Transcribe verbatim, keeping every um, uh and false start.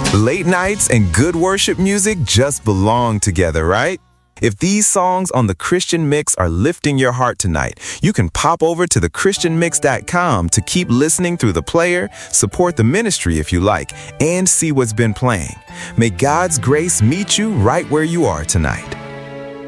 Late nights and good worship music just belong together, right? If these songs on The Christian Mix are lifting your heart tonight, you can pop over to the christian mix dot com to keep listening through the player, support the ministry if you like, and see what's been playing. May God's grace meet you right where you are tonight.